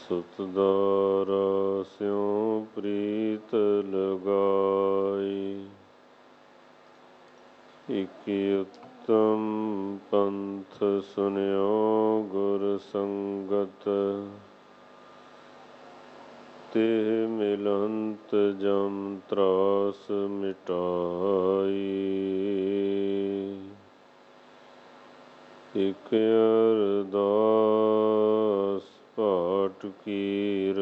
ਸੁਤਦਾਰਾ ਸਿਉ ਪ੍ਰੀਤ ਲਗਾਈ। ਇਕ ਉਤਮ ਪੰਥ ਸੁਨਿਓ ਗੁਰ ਸੰਗਤ, ਤਿਹ ਮਿਲੰਤ ਜਮ ਤਰਾਸ ਮਿਟਾਈ। ਇਕ ਅਰਦਾਸ ਪਾਟ ਕੀ